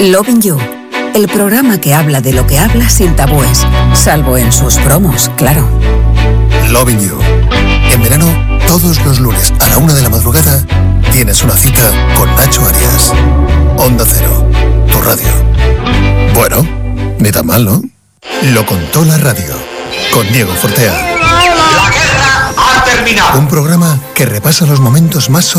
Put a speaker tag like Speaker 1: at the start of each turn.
Speaker 1: Loving You, el programa que habla de lo que habla sin tabúes, salvo en sus promos, claro.
Speaker 2: Loving You. En verano, todos los lunes a la 1 de la madrugada, tienes una cita con Nacho Arias. Onda Cero, tu radio. Bueno, ni tan mal, ¿no? Lo contó la radio, con Diego Fortea.
Speaker 3: La guerra ha terminado.
Speaker 2: Un programa que repasa los momentos más